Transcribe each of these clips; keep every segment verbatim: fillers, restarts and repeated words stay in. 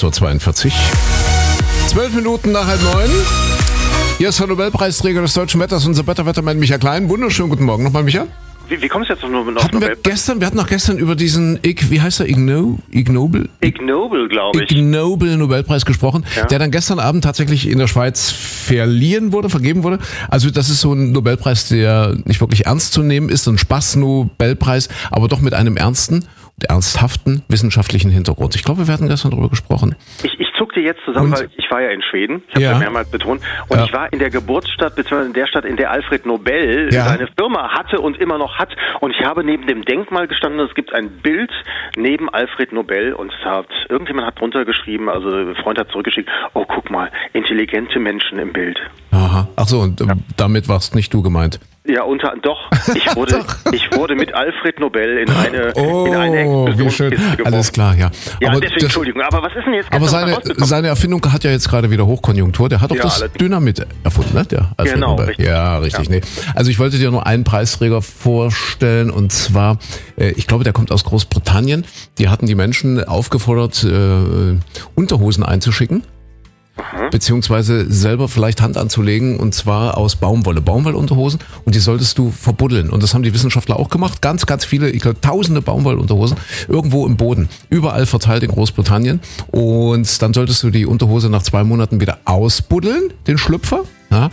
acht Uhr zweiundvierzig. Zwölf Minuten nach halb neun. Hier ist der Nobelpreisträger des deutschen Wetters, unser Wetterwettermann Micha Klein. Wunderschönen guten Morgen nochmal, Micha. Wie, wie kommst du jetzt noch nur auf hatten wir gestern, wir hatten noch gestern über diesen, Ig, wie heißt er, Igno, Ignoble? Ignoble, glaube ich. Ignoble Nobelpreis gesprochen, ja. Der dann gestern Abend tatsächlich in der Schweiz verliehen wurde, vergeben wurde. Also das ist so ein Nobelpreis, der nicht wirklich ernst zu nehmen ist, ein Spaß-Nobelpreis, aber doch mit einem ernsten und ernsthaften wissenschaftlichen Hintergrund. Ich glaube, wir hatten gestern darüber gesprochen. Ich, ich zuckte jetzt zusammen, und? weil ich war ja in Schweden, ich habe ja. ja mehrmals betont, und ja. ich war in der Geburtsstadt, beziehungsweise in der Stadt, in der Alfred Nobel ja. seine Firma hatte und immer noch hat. Und ich habe neben dem Denkmal gestanden, es gibt ein Bild neben Alfred Nobel und es hat, irgendjemand hat drunter geschrieben, also ein Freund hat zurückgeschickt, oh guck mal, intelligente Menschen im Bild. Aha, ach so, und ja. damit warst nicht du gemeint. Ja, unter doch. Ich wurde, doch. ich wurde mit Alfred Nobel in eine, oh, in eine Explosionskiste geworfen. Alles klar, ja. Ja, aber deswegen, das, Entschuldigung. Aber was ist denn jetzt Aber seine, seine Erfindung hat ja jetzt gerade wieder Hochkonjunktur. Der hat doch ja, das allerdings. Dynamit erfunden, ne? Der Alfred genau, Nobel. Richtig. Ja, richtig. Ja. Nee. Also ich wollte dir nur einen Preisträger vorstellen und zwar, äh, ich glaube, der kommt aus Großbritannien. Die hatten die Menschen aufgefordert, äh, Unterhosen einzuschicken. Aha. Beziehungsweise selber vielleicht Hand anzulegen und zwar aus Baumwolle, Baumwollunterhosen und die solltest du verbuddeln und das haben die Wissenschaftler auch gemacht, ganz, ganz viele, ich glaube tausende Baumwollunterhosen irgendwo im Boden, überall verteilt in Großbritannien und dann solltest du die Unterhose nach zwei Monaten wieder ausbuddeln, den Schlüpfer, ja,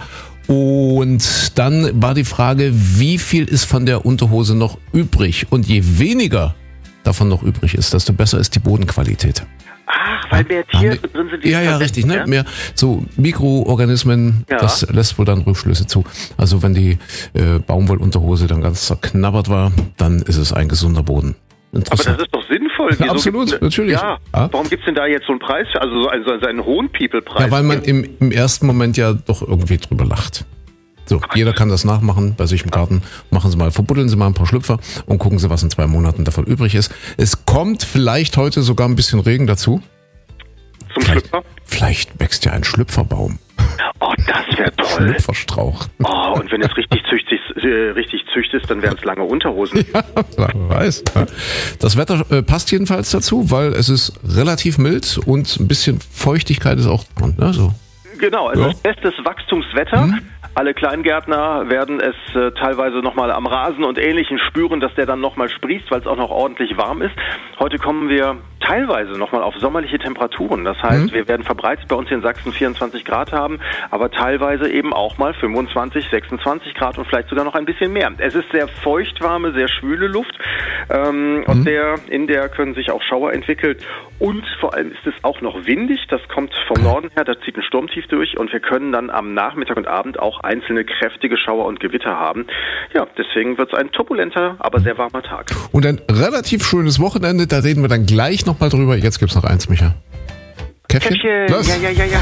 und dann war die Frage, wie viel ist von der Unterhose noch übrig und je weniger davon noch übrig ist, desto besser ist die Bodenqualität. Ach, weil mehr Tiere drin sind, die Ja, ja, richtig, ne? Mehr so Mikroorganismen, ja. Das lässt wohl dann Rückschlüsse zu. Also wenn die äh, Baumwollunterhose dann ganz zerknabbert war, dann ist es ein gesunder Boden. Aber das ist doch sinnvoll. Ja, absolut, gibt's, natürlich. Ja. ja. Warum gibt's denn da jetzt so einen Preis, also so einen, so einen hohen People-Preis? Ja, weil man im, im ersten Moment ja doch irgendwie drüber lacht. So, jeder kann das nachmachen bei sich im Garten. Machen Sie mal, verbuddeln Sie mal ein paar Schlüpfer und gucken Sie, was in zwei Monaten davon übrig ist. Es kommt vielleicht heute sogar ein bisschen Regen dazu. Zum vielleicht, Schlüpfer? Vielleicht wächst ja ein Schlüpferbaum. Oh, das wäre toll. Schlüpferstrauch. Oh, und wenn es richtig züchtig, äh, richtig züchtig ist, dann wären es lange Unterhosen. Ja, wer weiß. Das Wetter äh, passt jedenfalls dazu, weil es ist relativ mild und ein bisschen Feuchtigkeit ist auch dran. Ne? So. Genau, es ja. ist bestes Wachstumswetter. Hm. Alle Kleingärtner werden es äh, teilweise nochmal am Rasen und Ähnlichem spüren, dass der dann nochmal sprießt, weil es auch noch ordentlich warm ist. Heute kommen wir teilweise nochmal auf sommerliche Temperaturen. Das heißt, mhm. wir werden verbreitet bei uns in Sachsen vierundzwanzig Grad haben, aber teilweise eben auch mal fünfundzwanzig, sechsundzwanzig Grad und vielleicht sogar noch ein bisschen mehr. Es ist sehr feuchtwarme, sehr schwüle Luft. Ähm, mhm. aus der, in der können sich auch Schauer entwickeln. Und vor allem ist es auch noch windig. Das kommt vom Norden her, da zieht ein Sturmtief durch und wir können dann am Nachmittag und Abend auch einzelne kräftige Schauer und Gewitter haben. Ja, deswegen wird es ein turbulenter, aber sehr warmer Tag. Und ein relativ schönes Wochenende, da reden wir dann gleich nochmal drüber. Jetzt gibt's noch eins, Micha. Käffchen? Käffchen, ja, ja, ja, ja.